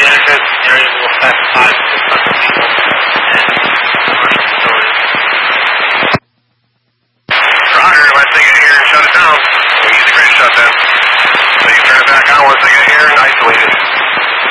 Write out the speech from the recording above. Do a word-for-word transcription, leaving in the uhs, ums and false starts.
the Energize area will affect five to six hundred people. And